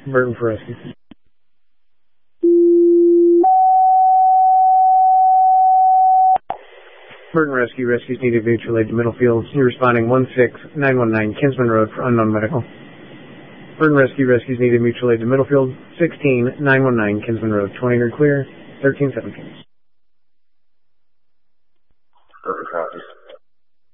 Burton for rescue. Burton Rescue. Rescues needed mutual aid to Middlefield. You're responding 16919 Kinsman Road for unknown medical. Burton Rescue. Rescues needed mutual aid to Middlefield. 16919 Kinsman Road. 20 clear. 1317.